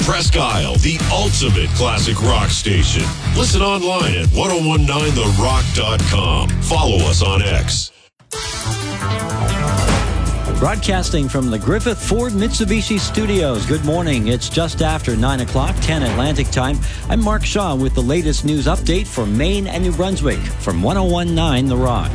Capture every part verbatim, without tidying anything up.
Presque Isle, the ultimate classic rock station. Listen online at ten nineteen the rock dot com. Follow us on X. Broadcasting from the Griffith Ford Mitsubishi Studios. Good morning. It's just after nine o'clock, ten Atlantic time. I'm Mark Shaw with the latest news update for Maine and New Brunswick from ten nineteen The Rock.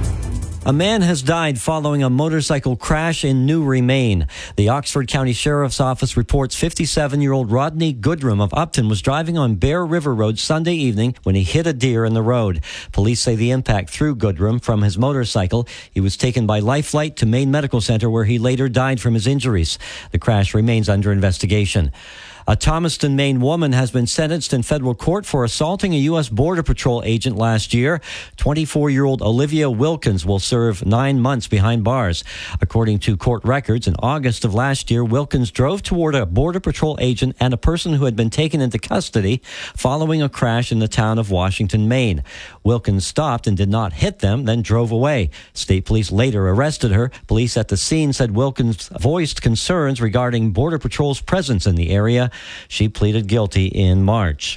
A man has died following a motorcycle crash in Newry, Maine. The Oxford County Sheriff's Office reports fifty-seven-year-old Rodney Goodrum of Upton was driving on Bear River Road Sunday evening when he hit a deer in the road. Police say the impact threw Goodrum from his motorcycle. He was taken by Life Flight to Maine Medical Center, where he later died from his injuries. The crash remains under investigation. A Thomaston, Maine woman has been sentenced in federal court for assaulting a U S Border Patrol agent last year. twenty-four-year-old Olivia Wilkins will serve nine months behind bars. According to court records, in August of last year, Wilkins drove toward a Border Patrol agent and a person who had been taken into custody following a crash in the town of Washington, Maine. Wilkins stopped and did not hit them, then drove away. State police later arrested her. Police at the scene said Wilkins voiced concerns regarding Border Patrol's presence in the area. She pleaded guilty in March.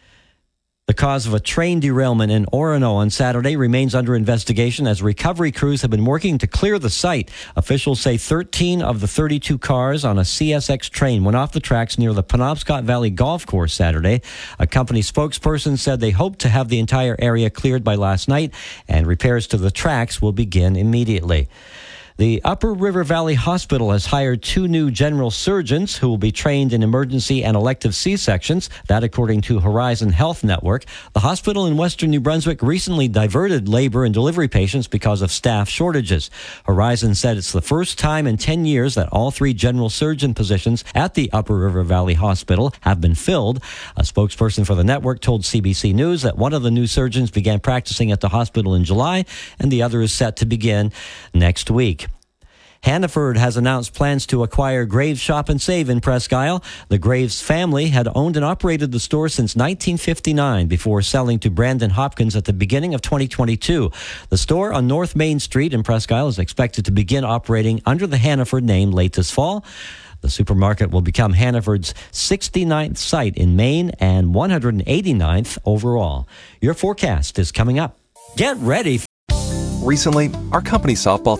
The cause of a train derailment in Orono on Saturday remains under investigation as recovery crews have been working to clear the site. Officials say thirteen of the thirty-two cars on a C S X train went off the tracks near the Penobscot Valley Golf Course Saturday. A company spokesperson said they hope to have the entire area cleared by last night, and repairs to the tracks will begin immediately. The Upper River Valley Hospital has hired two new general surgeons who will be trained in emergency and elective C-sections. That, according to Horizon Health Network. The hospital in western New Brunswick recently diverted labor and delivery patients because of staff shortages. Horizon said it's the first time in ten years that all three general surgeon positions at the Upper River Valley Hospital have been filled. A spokesperson for the network told C B C News that one of the new surgeons began practicing at the hospital in July, and the other is set to begin next week. Hannaford has announced plans to acquire Graves Shop and Save in Presque Isle. The Graves family had owned and operated the store since nineteen fifty-nine before selling to Brandon Hopkins at the beginning of twenty twenty-two. The store on North Main Street in Presque Isle is expected to begin operating under the Hannaford name late this fall. The supermarket will become Hannaford's sixty-ninth site in Maine and one hundred eighty-ninth overall. Your forecast is coming up. Get ready. Recently, our company softball